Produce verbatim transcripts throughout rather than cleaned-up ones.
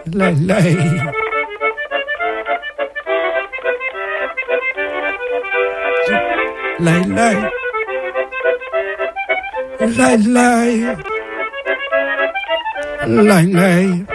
Lai, lai. Lai, lai. Lai, lai. Lai, lai.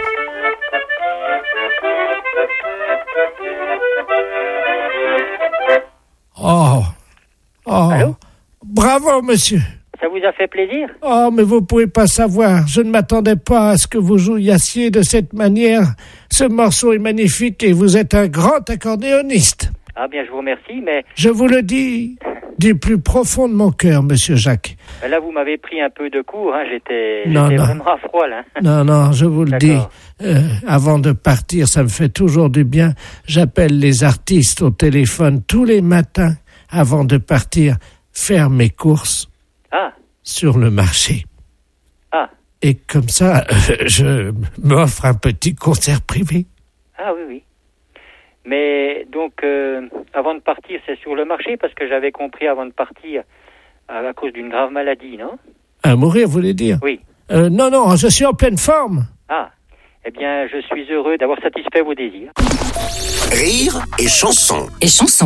Oh. Oh. Allô? Bravo, monsieur. Ça vous a fait plaisir? Oh, mais vous pouvez pas savoir. Je ne m'attendais pas à ce que vous jouissiez de cette manière. Ce morceau est magnifique et vous êtes un grand accordéoniste. Ah bien, je vous remercie, mais... Je vous le dis du plus profond de mon cœur, monsieur Jacques. Là, vous m'avez pris un peu de court, hein. J'étais, Non, j'étais non. vraiment à froid, là. Non, non, je vous le dis. D'accord. Euh, avant de partir, ça me fait toujours du bien. J'appelle les artistes au téléphone tous les matins avant de partir faire mes courses Ah, sur le marché. ah, Et comme ça, euh, je m'offre un petit concert privé. ah oui, oui. Mais donc, euh, avant de partir, c'est sur le marché, parce que j'avais compris avant de partir, à, à cause d'une grave maladie, non? À mourir, vous voulez dire? Oui. Euh, non, non, je suis en pleine forme. Ah, eh bien, je suis heureux d'avoir satisfait vos désirs. Rire et chanson. Et chanson.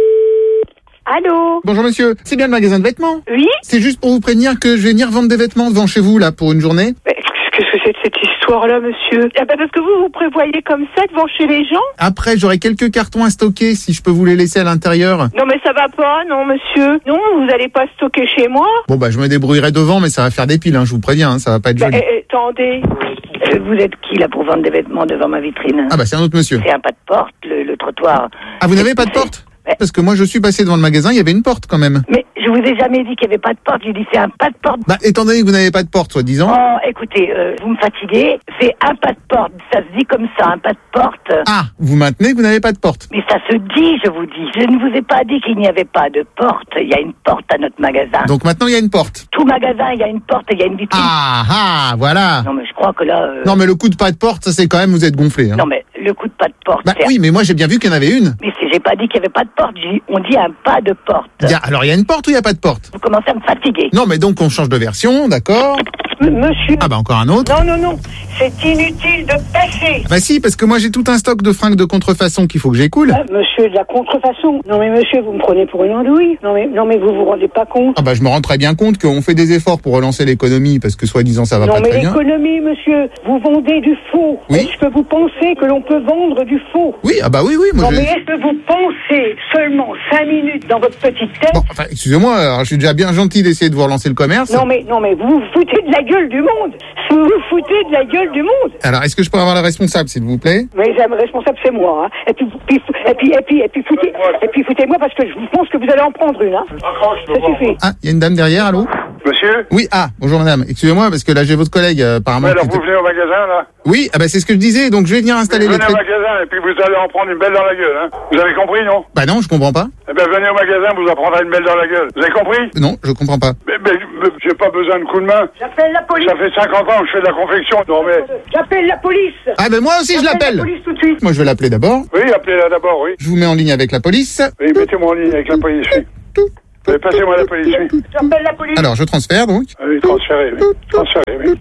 Allô? Bonjour monsieur, c'est bien le magasin de vêtements? Oui? C'est juste pour vous prévenir que je vais venir vendre des vêtements devant chez vous là pour une journée. Mais qu'est-ce que c'est que cette histoire-là, monsieur? Ah bah parce que vous, vous prévoyez comme ça devant chez les gens? Après j'aurai quelques cartons à stocker si je peux vous les laisser à l'intérieur. Non mais ça va pas, non monsieur. Non, vous allez pas stocker chez moi? Bon bah je me débrouillerai devant mais ça va faire des piles, hein, je vous préviens, hein, ça va pas être Bah, joli. eh, eh, attendez. Euh, vous êtes qui là pour vendre des vêtements devant ma vitrine? Ah bah c'est un autre monsieur. C'est un pas de porte, le, le trottoir. Ah vous n'avez pas de porte? Ouais. Parce que moi je suis passé devant le magasin, il y avait une porte quand même. Mais je vous ai jamais dit qu'il n'y avait pas de porte, j'ai dit c'est un pas de porte. Bah étant donné que vous n'avez pas de porte soi-disant. Oh, écoutez, euh, vous me fatiguez, c'est un pas de porte, ça se dit comme ça, un pas de porte. Ah, vous maintenez que vous n'avez pas de porte. Mais ça se dit, je vous dis. Je ne vous ai pas dit qu'il n'y avait pas de porte. Il y a une porte à notre magasin. Donc maintenant il y a une porte. Tout magasin, il y a une porte et il y a une vitrine. Ah ah, voilà. Non mais je crois que là... euh, Non mais le coup de pas de porte, ça c'est quand même vous êtes gonflé. Hein. Non mais le coup de pas de porte... Bah c'est- oui, mais moi j'ai bien vu qu'il y en avait une. Mais si j'ai pas dit qu'il n'y avait pas de porte, j'ai- on dit un pas de porte. Il y a- alors il y a une porte ou il y a pas de porte? Vous commencez à me fatiguer. Non mais donc on change de version, d'accord? M- monsieur. Ah bah encore un autre. Non, non, non. C'est inutile de passer. Bah si, parce que moi j'ai tout un stock de fringues de contrefaçon qu'il faut que j'écoule. Ah, monsieur, de la contrefaçon. Non mais monsieur, vous me prenez pour une andouille. Non mais, non mais vous vous rendez pas compte. Ah bah je me rends très bien compte qu'on fait des efforts pour relancer l'économie parce que soi-disant ça va Non pas mais très bien. l'économie, monsieur, vous vendez du faux. Oui. Est-ce que vous pensez que l'on peut vendre du faux? Oui, ah bah oui, oui, moi Non je... mais est-ce que vous pensez seulement cinq minutes dans votre petite tête? Bon, enfin, excusez-moi, alors, je suis déjà bien gentil d'essayer de vous relancer le commerce. Non mais, non mais vous vous foutez de la gueule du monde. Vous vous foutez de la gueule du monde. Alors, est-ce que je peux avoir le responsable, s'il vous plaît? Mais le responsable c'est moi. Hein. Et puis, puis- et puis, et puis, et puis, foutez, et puis foutez-moi parce que je pense que vous allez en prendre une. Hein. Ça suffit. Ah, il y a une dame derrière, allô? Monsieur? Oui, ah, bonjour madame. Excusez-moi, parce que là j'ai votre collègue, euh, apparemment. Ouais, alors qui vous était- venez au magasin, là? Oui, ah bah c'est ce que je disais, donc je vais venir installer Vous les venez au trucs. magasin et puis vous allez en prendre une belle dans la gueule, hein? Vous avez compris, non? Bah non, je comprends pas. Eh ben, venez au magasin, vous en prendrez une belle dans la gueule. Vous avez compris? Non, je comprends pas. Mais, mais, mais j'ai pas besoin de coup de main. J'appelle la police. Ça fait cinquante ans que je fais de la confection. Non, mais... J'appelle la police. Ah ben moi aussi je J'appelle l'appelle. la police tout de suite. Moi je vais l'appeler d'abord. Oui, appelez-la d'abord, oui. Je vous mets en ligne avec la police. Oui, mettez-moi en ligne avec la police, oui. Oui, passez-moi la police, oui. J'appelle la police. Alors je transfère donc. Ah oui, transférez, oui. Transférez, oui.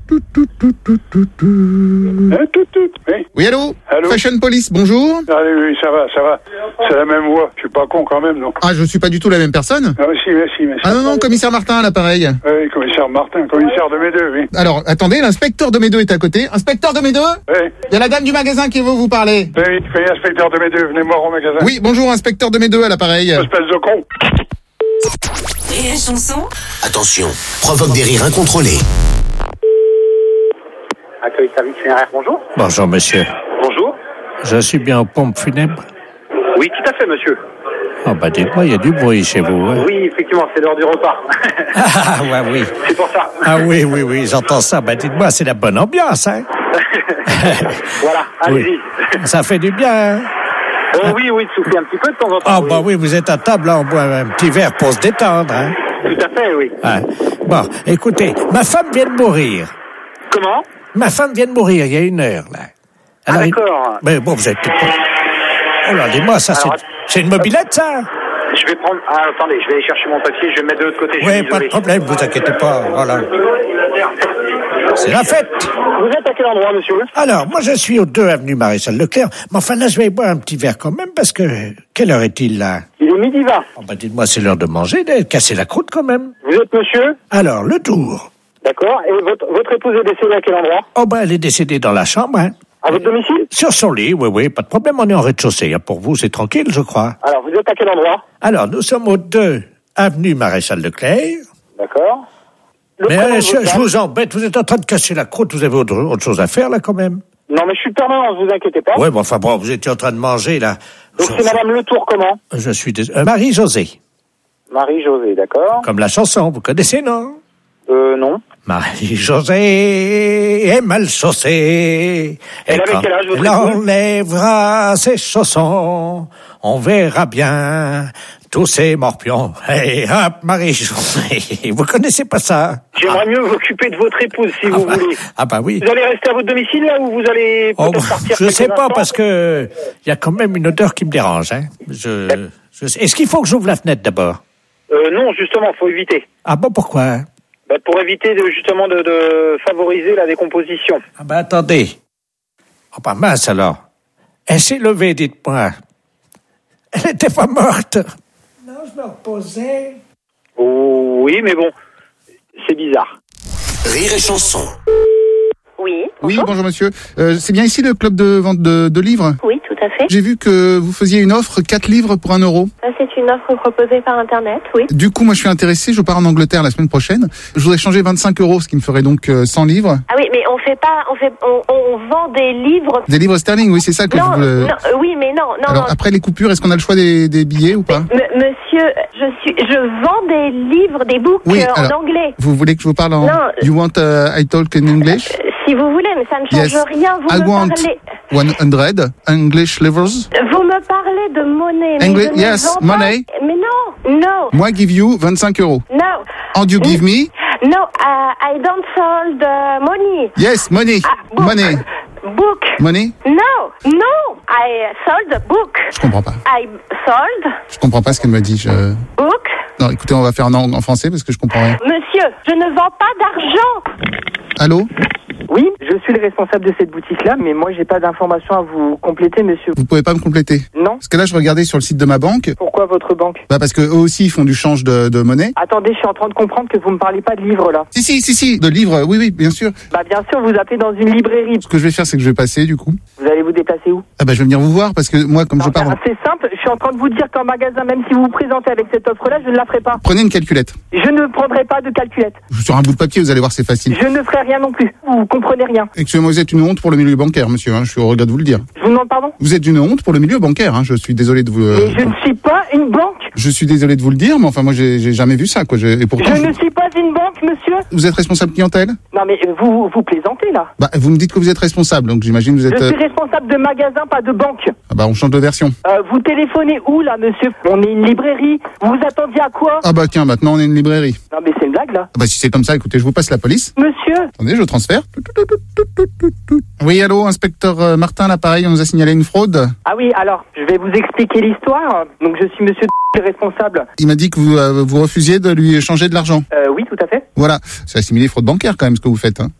Hein, tout, tout, oui. Oui, allô? Allô? Fashion Police, bonjour. Allez, oui, ça va, ça va. C'est la même voix. Je suis pas con quand même, non? Ah, je suis pas du tout la même personne. Ah, mais si, mais si, mais si. Ah non, non, commissaire Martin à l'appareil. Oui, commissaire Martin, commissaire de mes deux, oui. Alors, attendez, l'inspecteur de mes deux est à côté. Inspecteur de mes deux? Oui, Il y a la dame du magasin qui veut vous parler. oui, oui, soyez inspecteur de mes deux, venez me voir au magasin. Oui, bonjour, inspecteur de mes deux à l'appareil. Espèce de con. Rire et chanson. Attention, provoque des rires incontrôlés. Accueil service funéraire, bonjour. Bonjour, monsieur. Bonjour. Je suis bien aux pompes funèbres. Oui, tout à fait, monsieur. Ah bah dites-moi, il y a du bruit chez vous. Hein? Oui, effectivement, c'est l'heure du repas. Ah ouais, oui. C'est pour ça. Ah oui, oui, oui, j'entends ça. Bah dites-moi, c'est la bonne ambiance, hein? Voilà, allez-y. Oui. Ça fait du bien, hein? Oh oui, oui, de souffler un petit peu de temps en temps. Ah oui. bah oui, vous êtes à table, là, on boit un petit verre pour se détendre, hein? Tout à fait, oui. Ah. Bon, écoutez, ma femme vient de mourir. Comment? Ma femme vient de mourir il y a une heure, là. Ah, Alors, il- d'accord. Mais bon, vous êtes tout... Oh là, dis-moi, ça, c'est, Alors, c'est une mobilette, ça? Je vais prendre... Ah, attendez, je vais aller chercher mon papier, je vais me mettre de l'autre côté. Oui, pas de problème, vous inquiétez pas, voilà. C'est la fête. Vous êtes à quel endroit, monsieur? Alors, moi, je suis au deux avenue Maréchal Leclerc, mais enfin, là, je vais boire un petit verre quand même, parce que... Quelle heure est-il, là? Il est midi vingt. Oh, bah, dites-moi, c'est l'heure de manger, de casser la croûte, quand même. Vous êtes monsieur? Alors, le tour. D'accord. Et votre, votre épouse est décédée à quel endroit? Oh, ben, elle est décédée dans la chambre, hein. À votre domicile? Sur son lit, oui, oui, pas de problème, on est en rez-de-chaussée. Hein. Pour vous, c'est tranquille, je crois. Alors, vous êtes à quel endroit? Alors, nous sommes au deux avenue Maréchal Leclerc. D'accord. Le Mais prénom euh, de je, votre je femme? vous embête, vous êtes en train de casser la croûte, vous avez autre, autre chose à faire, là, quand même? Non, mais je suis permanent, ne vous inquiétez pas. Oui, bon, enfin, bon, vous étiez en train de manger, là. Donc, je, c'est madame Letour, comment? Je suis désolé. Euh, Marie-Josée. Marie-Josée, d'accord. Comme la chanson, vous connaissez, non? Euh, non. Marie-Josée est mal chaussée. Elle Et avait quand quel âge, votre elle épouse? enlèvera ses chaussons, on verra bien tous ces morpions. Et hop, Marie-Josée. Vous connaissez pas ça? J'aimerais mieux m'occuper de votre épouse, si Ah vous bah, voulez. ah bah oui. Vous allez rester à votre domicile, là, ou vous allez Oh, peut-être partir je sais quelques pas, instants? parce que il y a quand même une odeur qui me dérange. Hein. Je, je sais- Est-ce qu'il faut que j'ouvre la fenêtre d'abord? Euh, non, justement, faut éviter. Ah bon, pourquoi? Bah, pour éviter de, justement de, de favoriser la décomposition. Ah ben attendez. Oh bah mince alors. Elle s'est levée, dites-moi. Elle n'était pas morte. Non, je me reposais. Oh, oui, mais bon, c'est bizarre. Rire et chanson. Oui. Oui, bonjour monsieur. Euh, c'est bien ici le club de vente de, de livres? Oui, tout à fait. J'ai vu que vous faisiez une offre quatre livres pour un euro. Ça, c'est une offre proposée par Internet, oui. Du coup, moi je suis intéressé, je pars en Angleterre la semaine prochaine. Je voudrais changer vingt-cinq euros, ce qui me ferait donc euh, cent livres. Ah oui, mais on fait pas, on fait, on, on vend des livres. Des livres sterling, oui, c'est ça que non, je voulais... non, euh, oui, mais non, non, Alors non. après les coupures, est-ce qu'on a le choix des, des billets ou pas? M- monsieur, je suis, je vends des livres, des books Oui, euh, en alors, anglais. Vous voulez que je vous parle en... Non. You want uh, I talk in English? Euh, si vous voulez, mais ça ne change Yes. rien. Vous I me want parlez, one hundred English livres. vous me parlez de monnaie. Mais English- je ne yes, vends pas- money. Mais non, no, Moi give you vingt-cinq euros. no. And you give me? No, uh, I don't sold uh, money. Yes, money. Ah, book. Money. Book. Money? No, no, I sold a book. Je comprends pas. I sold Je comprends pas ce qu'elle me dit. Je... book. Non, écoutez, on va faire en, en français parce que je comprends rien. Monsieur, je ne vends pas d'argent. Allô? Oui, je suis le responsable de cette boutique-là, mais moi, j'ai pas d'informations à vous compléter, monsieur. Vous pouvez pas me compléter? Non. Parce que là, je regardais sur le site de ma banque. Pourquoi votre banque? Bah parce que eux aussi, ils font du change de, de monnaie. Attendez, je suis en train de comprendre que vous me parlez pas de livres, là. Si, si, si, si, de livres, oui, oui, bien sûr. Bah, bien sûr, vous appelez dans une librairie. Ce que je vais faire, c'est que je vais passer, du coup. Vous allez vous déplacer où? Ah bah je vais venir vous voir parce que moi, comme Non, je pars... bah, c'est simple, je suis en train de vous dire qu'en magasin, même si vous vous présentez avec cette offre-là, je ne la ferai pas. Prenez une calculette. Je ne prendrai pas de calculette. Sur un bout de papier, vous allez voir, c'est facile. Je ne ferai rien non plus. Vous comprenez rien. Excusez-moi, vous êtes une honte pour le milieu bancaire, monsieur. Hein, je suis au regret de vous le dire. Je vous demande pardon? Vous êtes une honte pour le milieu bancaire. Hein, je suis désolé de vous... euh, Mais je ne suis pas une banque. Je suis désolé de vous le dire, mais enfin, moi, j'ai j'ai jamais vu ça, quoi. Je- Et pourtant, Je je- ne suis pas une banque, monsieur. vous êtes responsable clientèle? Non, mais euh, vous, vous plaisantez, là. Bah, vous me dites que vous êtes responsable, donc j'imagine que vous êtes... Je euh, suis responsable de magasin, pas de banque. Ah bah, on change de version. Euh, vous téléphonez où, là, monsieur? On est une librairie. Vous vous attendiez à quoi? Ah bah, tiens, maintenant, on est une librairie. Non, mais c'est une blague, là. Ah bah, si c'est comme ça, écoutez, je vous passe la police. Monsieur? Attendez, je transfère. Oui, allô, inspecteur euh, Martin, l'appareil, on nous a signalé une fraude. Ah oui, alors, je vais vous expliquer l'histoire. Donc, je suis monsieur le responsable. Il m'a dit que vous, euh, vous refusiez de lui échanger de l'argent. Euh, oui, tout à fait. Voilà, c'est assimilé fraude bancaire quand même ce que vous faites. Hein.